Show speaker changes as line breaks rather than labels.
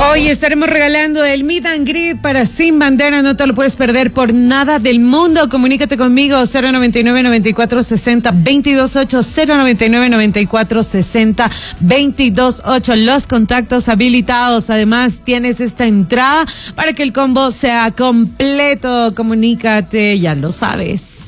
Hoy estaremos regalando el Meet and Greet para Sin Bandera. No te lo puedes perder por nada del mundo. Comunícate conmigo 099-9460-228, 099-9460-228. Los contactos habilitados. Además, tienes esta entrada para que el combo sea completo. Comunícate, ya lo sabes.